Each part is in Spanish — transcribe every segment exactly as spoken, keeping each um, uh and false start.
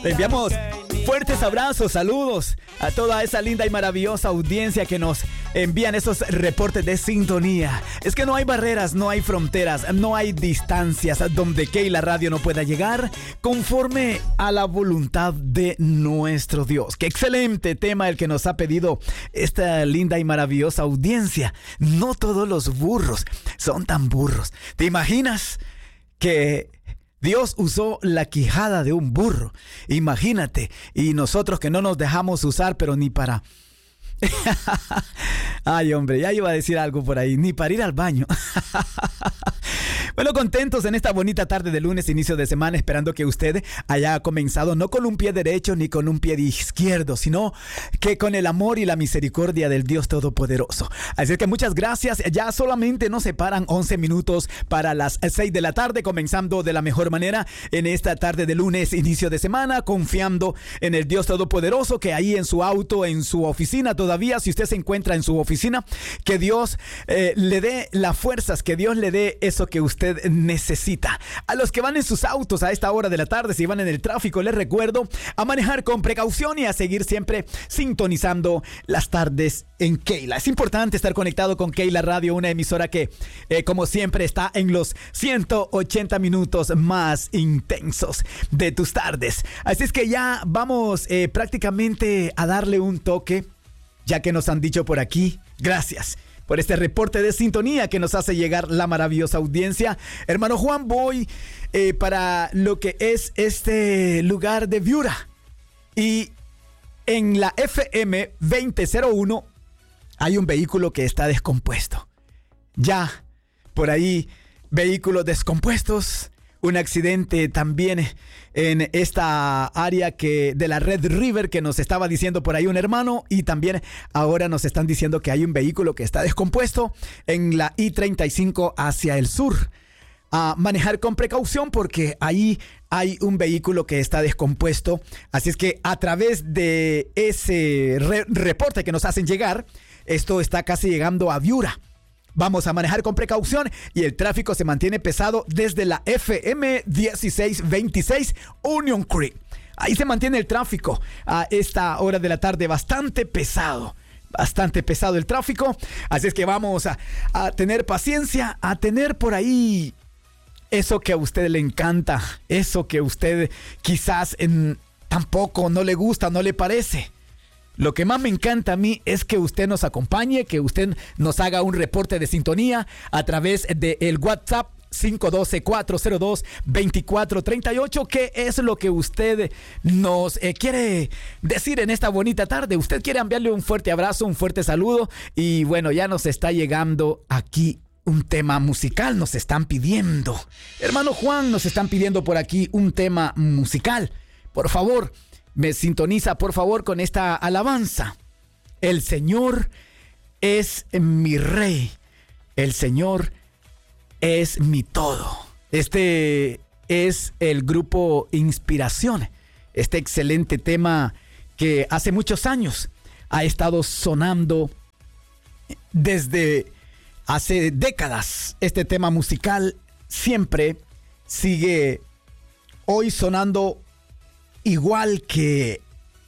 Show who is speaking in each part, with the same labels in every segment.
Speaker 1: Le enviamos fuertes abrazos, saludos a toda esa linda y maravillosa audiencia que nos envían esos reportes de sintonía. Es que no hay barreras, no hay fronteras, no hay distancias donde Keila Radio no pueda llegar conforme a la voluntad de nuestro Dios. Qué excelente tema el que nos ha pedido esta linda y maravillosa audiencia. No todos los burros son tan burros. ¿Te imaginas que Dios usó la quijada de un burro? Imagínate. Y nosotros que no nos dejamos usar, pero ni para... Ay, hombre, ya iba a decir algo por ahí. Ni para ir al baño. Bueno, contentos en esta bonita tarde de lunes, inicio de semana, esperando que usted haya comenzado no con un pie derecho ni con un pie izquierdo, sino que con el amor y la misericordia del Dios Todopoderoso. Así es que muchas gracias. Ya solamente nos separan once minutos para las seis de la tarde, comenzando de la mejor manera en esta tarde de lunes, inicio de semana, confiando en el Dios Todopoderoso, que ahí en su auto, en su oficina todavía, si usted se encuentra en su oficina, que Dios eh, le dé las fuerzas, que Dios le dé eso que usted necesita. A los que van en sus autos a esta hora de la tarde, si van en el tráfico, les recuerdo a manejar con precaución y a seguir siempre sintonizando las tardes en Keila. Es importante estar conectado con Keila Radio, una emisora que eh, como siempre está en los ciento ochenta minutos más intensos de tus tardes. Así es que ya vamos eh, prácticamente a darle un toque, ya que nos han dicho por aquí, gracias por este reporte de sintonía que nos hace llegar la maravillosa audiencia. Hermano Juan, voy eh, para lo que es este lugar de Viura. Y en la F M veinte cero uno hay un vehículo que está descompuesto. Ya, por ahí, vehículos descompuestos. Un accidente también en esta área que de la Red River, que nos estaba diciendo por ahí un hermano, y también ahora nos están diciendo que hay un vehículo que está descompuesto en la I treinta y cinco hacia el sur. A manejar con precaución porque ahí hay un vehículo que está descompuesto. Así es que a través de ese re- reporte que nos hacen llegar, esto está casi llegando a Viura. Vamos a manejar con precaución y el tráfico se mantiene pesado desde la F M dieciséis veintiséis Union Creek. Ahí se mantiene el tráfico a esta hora de la tarde, bastante pesado. Bastante pesado el tráfico. Así es que vamos a, a tener paciencia, a tener por ahí eso que a usted le encanta, eso que a usted quizás en, tampoco no le gusta, no le parece. Lo que más me encanta a mí es que usted nos acompañe, que usted nos haga un reporte de sintonía a través del WhatsApp cinco uno dos, cuatro cero dos, dos cuatro tres ocho. ¿Qué es lo que usted nos eh, quiere decir en esta bonita tarde? Usted quiere enviarle un fuerte abrazo, un fuerte saludo. Y bueno, ya nos está llegando aquí un tema musical, nos están pidiendo. Hermano Juan, nos están pidiendo por aquí un tema musical. Por favor, me sintoniza, por favor, con esta alabanza. El Señor es mi Rey. El Señor es mi todo. Este es el grupo Inspiración. Este excelente tema que hace muchos años ha estado sonando desde hace décadas. Este tema musical siempre sigue hoy sonando igual que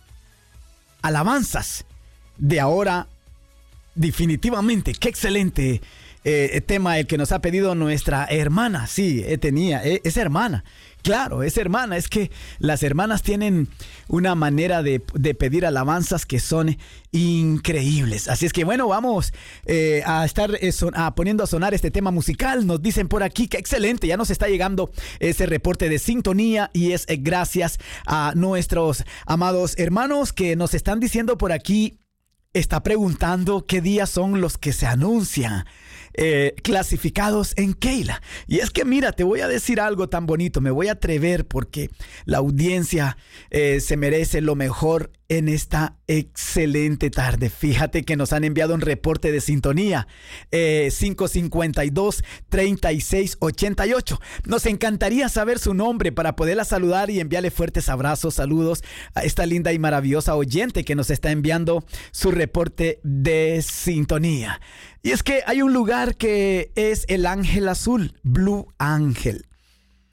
Speaker 1: alabanzas de ahora. Definitivamente, qué excelente eh, tema el que nos ha pedido nuestra hermana. Sí, eh, tenía, eh, es hermana. Claro, es hermana. Es que las hermanas tienen una manera de, de pedir alabanzas que son increíbles. Así es que bueno, vamos eh, a estar eh, son, a poniendo a sonar este tema musical. Nos dicen por aquí que excelente, ya nos está llegando ese reporte de sintonía y es eh, gracias a nuestros amados hermanos que nos están diciendo por aquí. Está preguntando qué días son los que se anuncian eh, clasificados en Keila. Y es que mira, te voy a decir algo tan bonito, me voy a atrever porque la audiencia eh, se merece lo mejor en esta excelente tarde. Fíjate que nos han enviado un reporte de sintonía eh, cinco cinco dos, tres seis ocho ocho. Nos encantaría saber su nombre para poderla saludar y enviarle fuertes abrazos, saludos a esta linda y maravillosa oyente que nos está enviando su reporte de sintonía. Y es que hay un lugar que es el Ángel Azul, Blue Angel.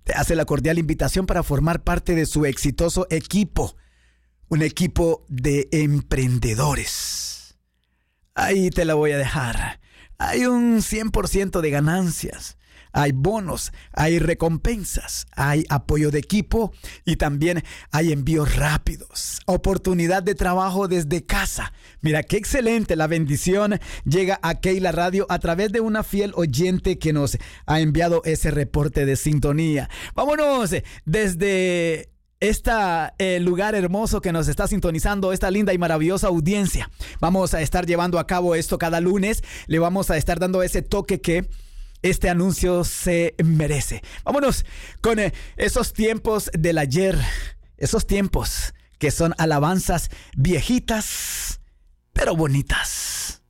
Speaker 1: te hace la cordial invitación para formar parte de su exitoso equipo, un equipo de emprendedores. Ahí te la voy a dejar. Hay un cien por ciento de ganancias, hay bonos, hay recompensas, hay apoyo de equipo y también hay envíos rápidos, oportunidad de trabajo desde casa. Mira qué excelente, la bendición llega a Keila Radio a través de una fiel oyente que nos ha enviado ese reporte de sintonía. Vámonos desde este eh, lugar hermoso que nos está sintonizando, esta linda y maravillosa audiencia. Vamos a estar llevando a cabo esto cada lunes. Le vamos a estar dando ese toque que este anuncio se merece. Vámonos con eh, esos tiempos del ayer, esos tiempos que son alabanzas viejitas, pero bonitas.